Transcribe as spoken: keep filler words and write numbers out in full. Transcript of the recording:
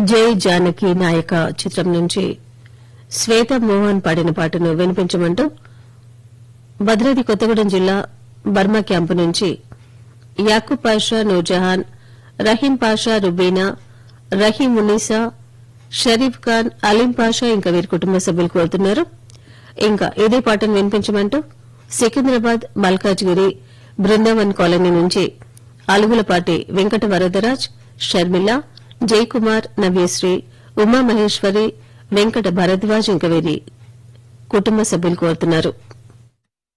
జై జానకి నాయక చిత్రం నుంచి శ్వేత మోహన్ పాడిన పాటను వినిపించమంటూ భద్రాద్రి కొత్తగూడెం జిల్లా బర్మా క్యాంపు నుంచి యాకూబ్ పాషా, నూర్జహాన్, రహీం పాషా, రుబీనా, రహీం ఉన్నీసా, షరీఫ్ ఖాన్, అలీం పాషా ఇంకా వీరి కుటుంబ సభ్యులు కోరుతున్నారు. ఇంకా ఇదే పాటను వినిపించమంటూ సికింద్రాబాద్ మల్కాజ్గిరి బృందావన్ కాలనీ నుంచి అలుగులపాటి వెంకట వరదరాజ్, షర్మిల, జయకుమార్, నవ్యశ్రీ, ఉమామహేశ్వరి, వెంకట భరద్వాజ్ ఇంకా వీరి కుటుంబ సభ్యులు కోరుతున్నారు.